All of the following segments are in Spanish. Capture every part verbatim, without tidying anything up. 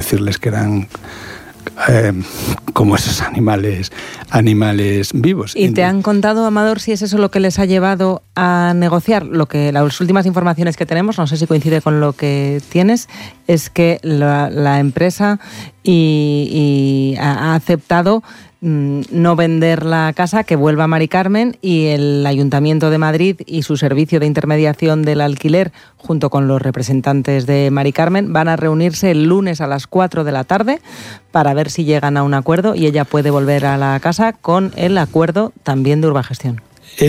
decirles que eran eh, como esos animales, animales vivos. ¿Y te han contado, Amador, si es eso lo que les ha llevado a negociar? Lo que las últimas informaciones que tenemos, no sé si coincide con lo que tienes, es que la, la empresa y, y ha aceptado no vender la casa, que vuelva a Mari Carmen, y el Ayuntamiento de Madrid y su servicio de intermediación del alquiler, junto con los representantes de Mari Carmen, van a reunirse el lunes a las cuatro de la tarde para ver si llegan a un acuerdo y ella puede volver a la casa con el acuerdo también de Urbagestión.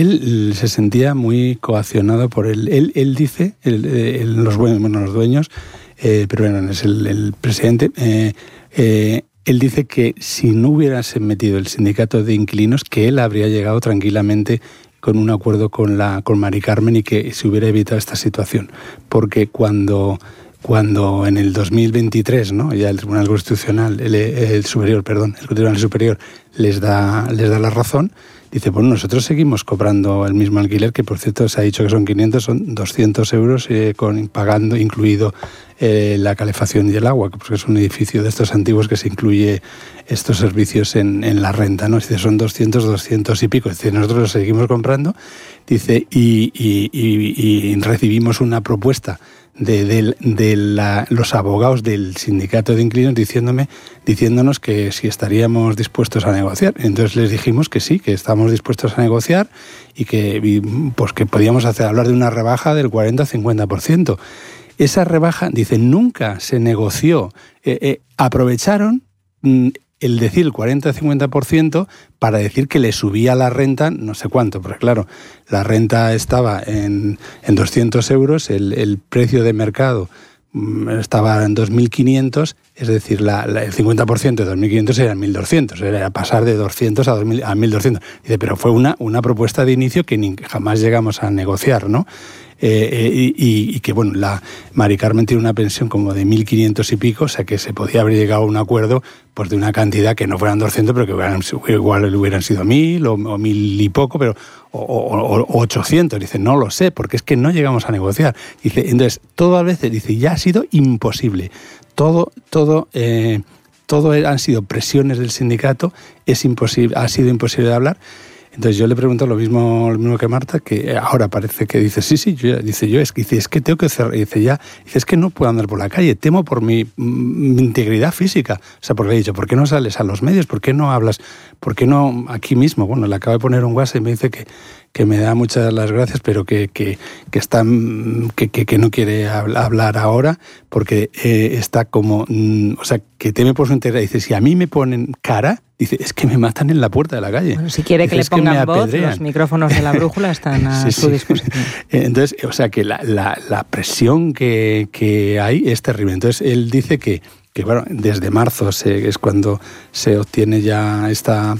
Él se sentía muy coaccionado por él. Él, él dice, el, el, los, bueno, los dueños, eh, pero bueno, es el, el presidente, eh, eh, él dice que si no hubiérase metido el sindicato de inquilinos, que él habría llegado tranquilamente con un acuerdo con la con Mari Carmen y que se hubiera evitado esta situación. Porque cuando, cuando en el dos mil veintitrés, ¿no?, ya el Tribunal Constitucional, el, el Superior, perdón, el Tribunal Superior les da, les da la razón, dice, bueno, nosotros seguimos cobrando el mismo alquiler, que por cierto se ha dicho que son quinientos, son doscientos euros, eh, con, pagando incluido eh, la calefacción y el agua, porque es un edificio de estos antiguos que se incluye estos servicios en, en la renta, ¿no? Dice, son doscientos, doscientos y pico. Dice, nosotros los seguimos comprando, dice, y, y, y, y recibimos una propuesta de, de, de la, los abogados del sindicato de inquilinos diciéndome, diciéndonos que si estaríamos dispuestos a negociar. Entonces les dijimos que sí, que estábamos dispuestos a negociar y que, pues, que podíamos hacer, hablar de una rebaja del cuarenta a cincuenta por ciento. Esa rebaja, dice, nunca se negoció. Eh, eh, aprovecharon mm, el decir el cuarenta a cincuenta por ciento para decir que le subía la renta no sé cuánto, porque claro, la renta estaba en, en doscientos euros, el, el precio de mercado mm, estaba en dos mil quinientos, es decir, la, la, el cincuenta por ciento de dos mil quinientos era mil doscientos, era pasar de doscientos a, dos mil, a mil doscientos. Dice, pero fue una, una propuesta de inicio que ni, jamás llegamos a negociar, ¿no? Eh, eh, y, y que, bueno, la Mari Carmen tiene una pensión como de mil quinientos y pico, o sea que se podía haber llegado a un acuerdo pues de una cantidad que no fueran doscientos, pero que hubieran, igual hubieran sido mil o, o mil y poco, pero o, o, o ochocientos. Dice, no lo sé, porque es que no llegamos a negociar. Dice, entonces, todo a veces, dice, ya ha sido imposible. Todo, todo... Eh, todo han sido presiones del sindicato, es imposible, ha sido imposible de hablar. Entonces yo le pregunto lo mismo, lo mismo que Marta, que ahora parece que dice, sí, sí, yo, dice, yo es que, dice, es que tengo que cerrar, dice, ya, dice, es que no puedo andar por la calle, temo por mi, mi integridad física. O sea, porque le he dicho, ¿por qué no sales a los medios? ¿Por qué no hablas? ¿Por qué no aquí mismo? Bueno, le acabo de poner un WhatsApp y me dice que, que me da muchas las gracias, pero que, que, que, está, que, que, que no quiere hablar ahora, porque eh, está como, mm, o sea, que teme por su integridad. Dice, si a mí me ponen cara, dice, es que me matan en la puerta de la calle. Bueno, si quiere dice, que le pongan que voz, los micrófonos de la brújula están a sí, su sí. disposición. Entonces, o sea, que la, la, la presión que, que hay es terrible. Entonces, él dice que, que bueno, desde marzo se, es cuando se obtiene ya esta...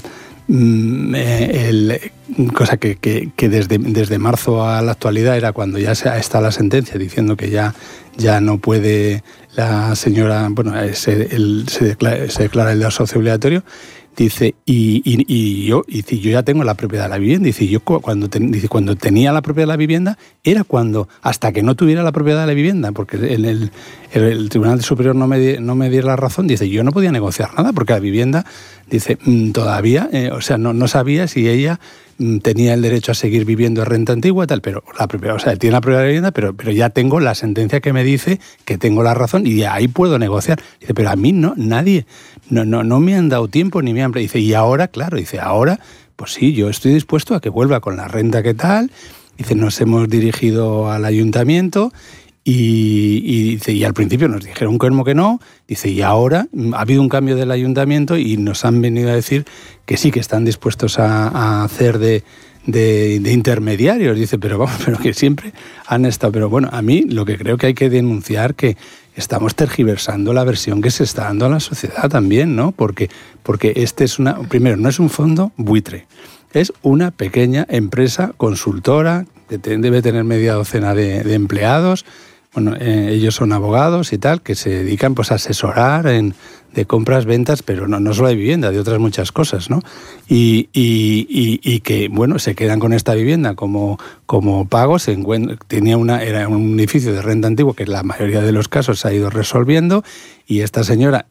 El, cosa que, que, que desde, desde marzo a la actualidad era cuando ya se, está la sentencia diciendo que ya, ya no puede la señora, bueno, se, el, se, declara, se declara el desahucio obligatorio. Dice, y, y, y yo dice, yo ya tengo la propiedad de la vivienda. Dice, yo cuando, ten, dice, cuando tenía la propiedad de la vivienda era cuando, hasta que no tuviera la propiedad de la vivienda, porque en el, el, el Tribunal Superior no me, no me diera la razón, dice, yo no podía negociar nada, porque la vivienda, dice, todavía, eh, o sea, no, no sabía si ella tenía el derecho a seguir viviendo en renta antigua y tal, pero la propiedad, o sea, tiene la propiedad de la vivienda, pero, pero ya tengo la sentencia que me dice que tengo la razón y ahí puedo negociar. Dice, pero a mí no, nadie, no, no, no me han dado tiempo ni me han... Dice, y ahora, claro, dice, ahora, pues sí, yo estoy dispuesto a que vuelva con la renta que tal. Dice, nos hemos dirigido al ayuntamiento y, y dice, y al principio nos dijeron como que no. Dice, y ahora ha habido un cambio del ayuntamiento y nos han venido a decir que sí, que están dispuestos a, a hacer de, de, de intermediarios. Dice, pero vamos, pero que siempre han estado... Pero bueno, a mí lo que creo que hay que denunciar que estamos tergiversando la versión que se está dando a la sociedad también, ¿no? Porque, porque este es una... Primero, no es un fondo buitre. Es una pequeña empresa consultora que debe tener media docena de, de empleados. Bueno, eh, ellos son abogados y tal, que se dedican pues a asesorar en, de compras, ventas, pero no, no solo de vivienda, de otras muchas cosas, ¿no? Y, y, y, y que, bueno, se quedan con esta vivienda como, como pago. Se encuentra, tenía una, era un edificio de renta antigua que en la mayoría de los casos se ha ido resolviendo y esta señora